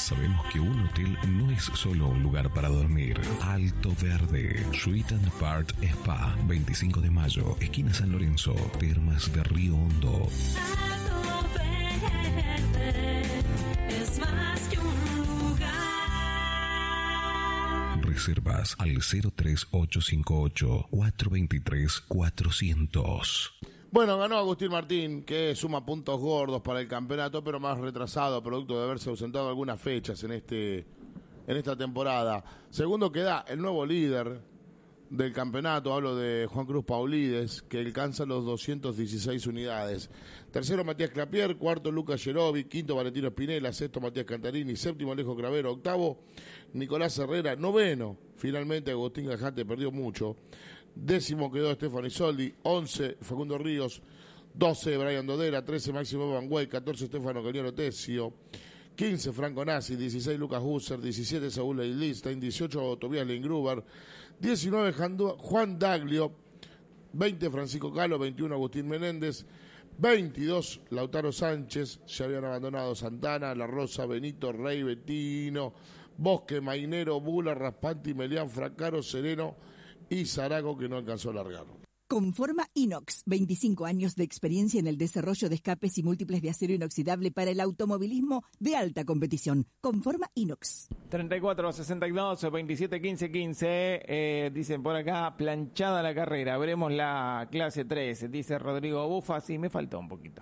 Sabemos que un hotel no es solo un lugar para dormir. Alto Verde, Suite and Apart Spa, 25 de mayo, esquina San Lorenzo, Termas de Río Hondo. Alto Verde es más que un lugar. Reservas al 03858 423 400. Bueno, ganó Agustín Martín, que suma puntos gordos para el campeonato, pero más retrasado, producto de haberse ausentado algunas fechas en esta temporada. Segundo queda el nuevo líder del campeonato, hablo de Juan Cruz Paulides, que alcanza los 216 unidades. Tercero, Matías Clapier. Cuarto, Lucas Gerovi. Quinto, Valentino Spinella. Sexto, Matías Cantarini. Séptimo, Alejo Cravero. Octavo, Nicolás Herrera. Noveno, finalmente Agustín Gajate, perdió mucho. Décimo quedó Estefano Isoldi. 11, Facundo Ríos. 12, Brian Dodera. 13, Máximo Banguay. 14, Estefano Cañero Tesio. 15, Franco Nassi. 16, Lucas Husser. 17, Saúl Leilistein. 18, Tobias Leingruber. 19, Juan Daglio. 20, Francisco Calo. 21, Agustín Menéndez. 22, Lautaro Sánchez. Ya habían abandonado Santana, La Rosa, Benito, Rey, Bettino, Bosque, Mainero, Bula, Raspanti, Melián, Fracaro, Sereno y Zarago, que no alcanzó a largar. Conforma Inox, 25 años de experiencia en el desarrollo de escapes y múltiples de acero inoxidable para el automovilismo de alta competición. Conforma Inox. 34, 62, 27, 15, 15. Dicen por acá, planchada la carrera. Veremos la clase 3. Dice Rodrigo Bufa. Sí, me faltó un poquito.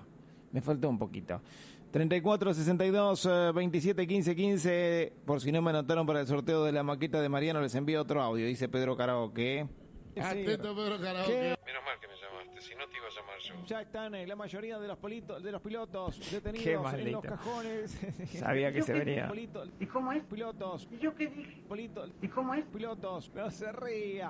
34, 62, 27, 15, 15. Por si no me anotaron para el sorteo de la maqueta de Mariano, les envío otro audio. Dice Pedro Karaoke. Atento, Pedro Karaoke. Menos mal que me llamaste, si no te iba a llamar yo. Ya están la mayoría de los pilotos detenidos en los cajones. Sabía que se venía. ¿Y cómo es? Pilotos. ¿Y yo qué dije? ¿Y cómo es? Pilotos. No se ría.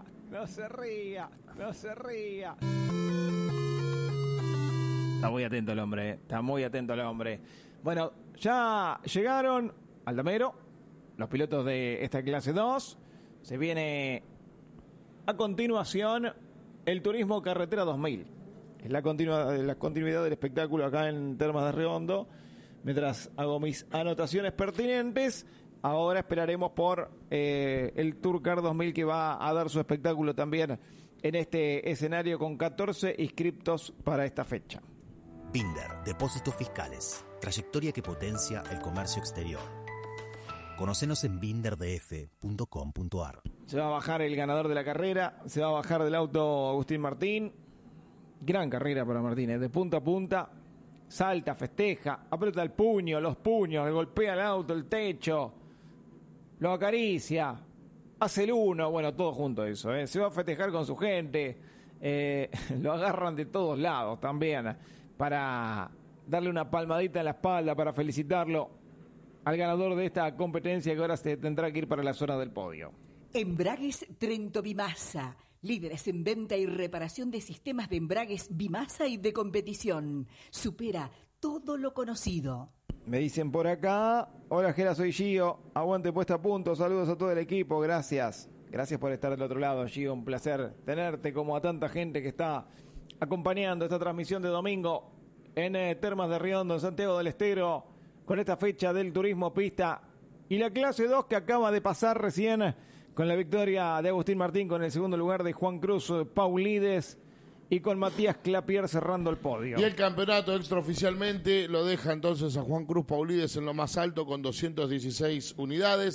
Está muy atento el hombre. Bueno, ya llegaron Aldamero, los pilotos de esta clase 2. Se viene a continuación el Turismo Carretera 2000. Es la continuidad del espectáculo acá en Termas de Río Hondo. Mientras hago mis anotaciones pertinentes, ahora esperaremos por el Tour Car 2000, que va a dar su espectáculo también en este escenario con 14 inscriptos para esta fecha. Binder, Depósitos Fiscales. Trayectoria que potencia el comercio exterior. Conocenos en binderdf.com.ar. Se va a bajar el ganador de la carrera, se va a bajar del auto Agustín Martín. Gran carrera para Martín, de punta a punta. Salta, festeja, aprieta el puño, los puños, golpea el auto, el techo, lo acaricia, hace el uno, bueno, todo junto eso. Se va a festejar con su gente, lo agarran de todos lados también para darle una palmadita en la espalda, para felicitarlo al ganador de esta competencia, que ahora se tendrá que ir para la zona del podio. Embragues Trento Bimasa, líderes en venta y reparación de sistemas de embragues Bimasa y de competición. Supera todo lo conocido. Me dicen por acá, hola Gera, soy Gio, aguante puesta a punto, saludos a todo el equipo, gracias. Gracias por estar del otro lado, Gio, un placer tenerte, como a tanta gente que está acompañando esta transmisión de domingo en Termas de Río Hondo, en Santiago del Estero, con esta fecha del turismo pista y la clase 2 que acaba de pasar recién con la victoria de Agustín Martín, con el segundo lugar de Juan Cruz Paulides y con Matías Clapier cerrando el podio. Y el campeonato extraoficialmente lo deja entonces a Juan Cruz Paulides en lo más alto con 216 unidades.